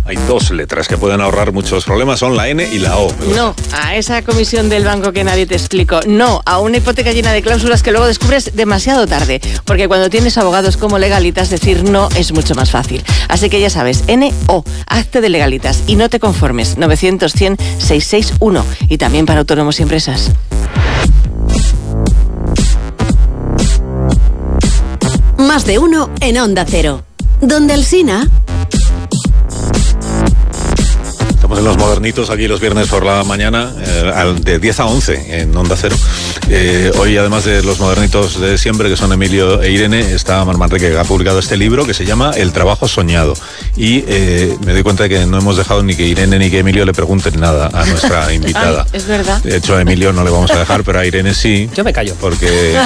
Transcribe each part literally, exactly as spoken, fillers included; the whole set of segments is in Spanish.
Hay dos letras que pueden ahorrar muchos problemas, son la N y la O. No, a esa comisión del banco que nadie te explicó. No, a una hipoteca llena de cláusulas que luego descubres demasiado tarde. Porque cuando tienes abogados como Legalitas, decir no es mucho más fácil. Así que ya sabes, N O, hazte de Legalitas y no te conformes. novecientos cien seiscientos sesenta y uno. Y también para autónomos y empresas. Más de uno en Onda Cero. Donde Alsina. Estamos en Los Modernitos aquí los viernes por la mañana, eh, de diez a once en Onda Cero. Eh, hoy, además de Los Modernitos de siempre, que son Emilio e Irene, está Mar Manrique, que ha publicado este libro que se llama El trabajo soñado. Y eh, me doy cuenta de que no hemos dejado ni que Irene ni que Emilio le pregunten nada a nuestra invitada. Ay, es verdad. De hecho, a Emilio no le vamos a dejar, pero a Irene sí. Yo me callo. Porque...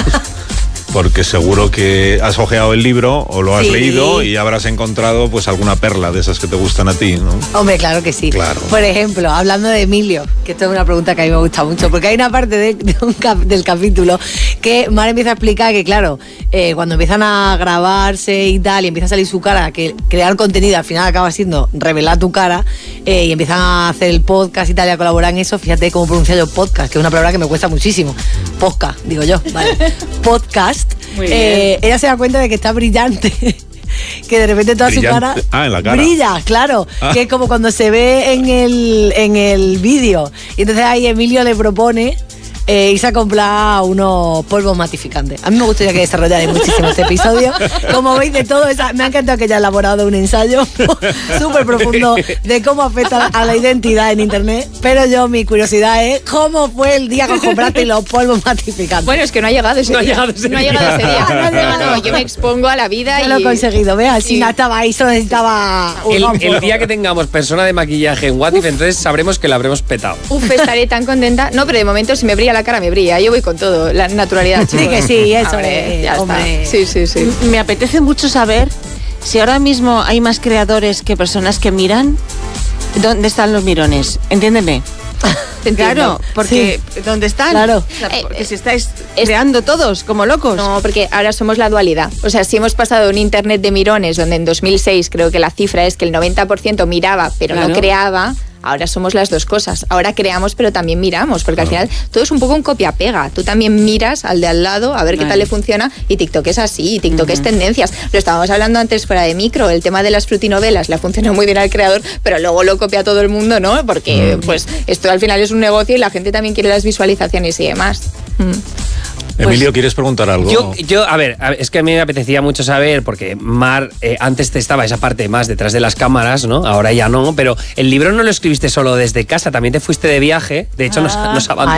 Porque seguro que has ojeado el libro o lo has sí. leído y habrás encontrado pues alguna perla de esas que te gustan a ti, ¿no? Hombre, claro que sí. Claro. Por ejemplo, hablando de Emilio, que esto es una pregunta que a mí me gusta mucho, porque hay una parte de, de un cap, del capítulo que Mar empieza a explicar que, claro, eh, cuando empiezan a grabarse y tal, y empieza a salir su cara, que crear contenido al final acaba siendo revelar tu cara, eh, y empiezan a hacer el podcast y tal, y a colaborar en eso. Fíjate cómo pronunciar yo podcast, que es una palabra que me cuesta muchísimo. Podcast, digo yo, vale. Podcast. Muy bien. Eh, ella se da cuenta de que está brillante. Que de repente toda Brillante. su cara, Ah, en la cara. brilla, claro. Ah. Que es como cuando se ve en el, en el vídeo. Y entonces ahí Emilio le propone eh, irse a comprar unos polvos matificantes. A mí me gustaría que desarrollara muchísimo este episodio. Como veis, de todo eso, me ha encantado que haya elaborado un ensayo súper profundo de cómo afecta a la identidad en internet. Pero yo, mi curiosidad es cómo fue el día que compraste los polvos matificantes. Bueno, es que no ha llegado ese No ha día. llegado ese no ha día. llegado ese día. No ha llegado. No, no, yo me expongo a la vida Ya y... lo he conseguido, veas, si Sí. no estaba ahí, solo necesitaba un El, polvo. el día que tengamos persona de maquillaje en What If, entonces sabremos que la habremos petado. Uf, estaré tan contenta. No, pero de momento si me brilla la cara, me brilla. Yo voy con todo, la naturalidad, chicos. Sí que sí, eso Hombre, es, ya hombre. está. Sí, sí, sí. Me apetece mucho saber si ahora mismo hay más creadores que personas que miran. ¿Dónde están los mirones? Entiéndeme. Te entiendo. Claro, porque ¿dónde están? Claro. O sea, porque Eh, si estáis es- creando todos como locos. No, porque ahora somos la dualidad. O sea, si hemos pasado un internet de mirones, donde en dos mil seis creo que la cifra es que el noventa por ciento miraba, pero Claro. no creaba, ahora somos las dos cosas. Ahora creamos, pero también miramos, porque al final todo es un poco un copia-pega. Tú también miras al de al lado a ver qué Vale. tal le funciona, y TikTok es así, y TikTok Ujú. es tendencias. Lo estábamos hablando antes fuera de micro, el tema de las frutinovelas le ha funcionado muy bien al creador, pero luego lo copia todo el mundo, ¿no? Porque pues esto al final es un negocio y la gente también quiere las visualizaciones y demás. Mm. Emilio, ¿quieres preguntar algo? Yo, yo a, ver, a ver, es que a mí me apetecía mucho saber, porque Mar, eh, antes te estaba esa parte más detrás de las cámaras, ¿no? Ahora ya no, pero el libro no lo escribiste solo desde casa, también te fuiste de viaje, de hecho nos, Ah, nos abandonaste.